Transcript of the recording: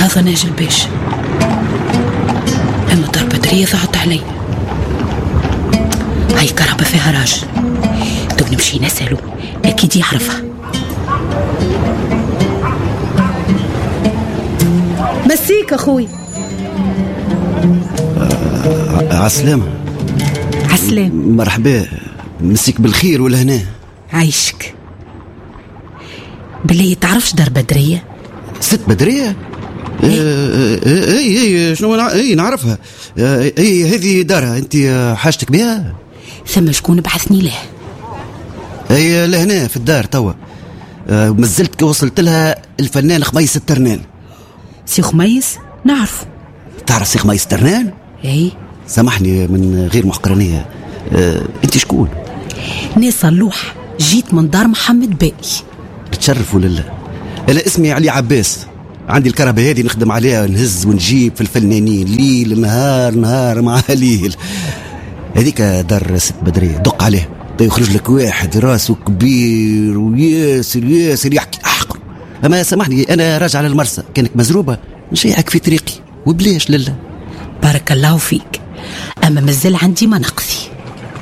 هذا ناجل باش، أما دار بدرية ضاعت علي. هاي كرهبة فيها راجل، تو نمشي نسأله أكيد يعرفها. مسيك أخوي. عسلامة. عسلام. مرحبا، مسيك بالخير ولا هنا؟ عايشك. بالله تعرفش دار بدرية؟ ست بدرية؟ اي شنو اي نعرفها. اي هذه دارها، انت حاجتك بها؟ ثم شكون بعثني له؟ اي لهنا في الدار توا. مازلت وصلت لها الفنان خميس الترنان. سي خميس نعرف. تعرف سي خميس الترنان؟ اي سامحني من غير محقرنية. انت شكون؟ ناس صلوح، جيت من دار محمد باقي. تشرف ولله. انا اسمي علي عباس، عندي الكهرباء هذه نخدم عليها، نهز ونجيب في الفنانين ليل نهار مع ليل. هذيك دار ست بدرية، دق عليه يخرج لك واحد راسه كبير وياسر يحكي احقر. اما سامحني انا راجع للمرسى، كانك مزروبة نشيعك في طريقي وبلاش لله. بارك الله فيك، اما مازال عندي ما نقصي.